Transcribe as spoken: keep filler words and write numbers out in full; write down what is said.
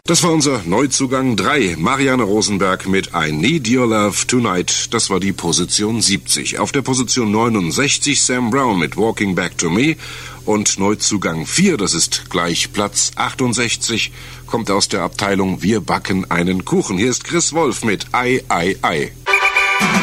Das war unser Neuzugang drei, Marianne Rosenberg mit I Need Your Love Tonight. Das war die Position siebzig. Auf der Position neunundsechzig Sam Brown mit Walking Back to Me. Und Neuzugang vier, das ist gleich Platz achtundsechzig, kommt aus der Abteilung Wir backen einen Kuchen. Hier ist Chris Wolf mit Ei, Ei, Ei.